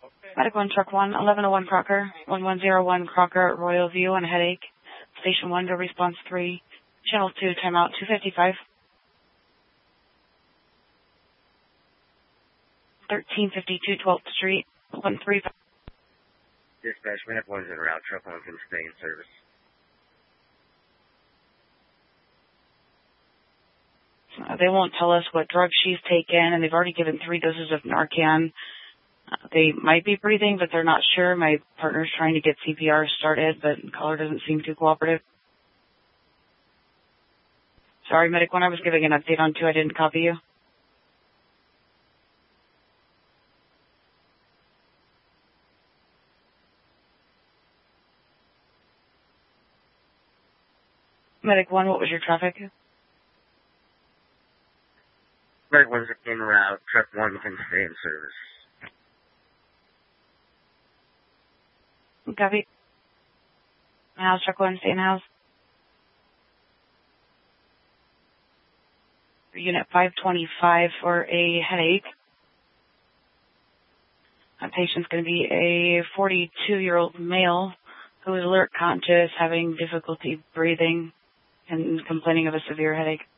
Medic 1, Truck 1, 1101 Crocker, 1101 Crocker, Royal View on headache. Station 1 to response 3. Channel 2, timeout 255. 1352 12th Street, 135. Dispatch, Medic 1's en route. Truck 1 can stay in service. They won't tell us what drug she's taken, and they've already given 3 doses of Narcan. They might be breathing, but they're not sure. My partner's trying to get CPR started, but caller doesn't seem too cooperative. Sorry, Medic 1, I was giving an update on 2. I didn't copy you. Medic 1, what was your traffic? Medic 1's en route. Truck 1 can stay in service. Copy. House, Truck 1, stay in house. Unit 525 for a headache. That patient's going to be a 42-year-old male who is alert conscious, having difficulty breathing, and complaining of a severe headache.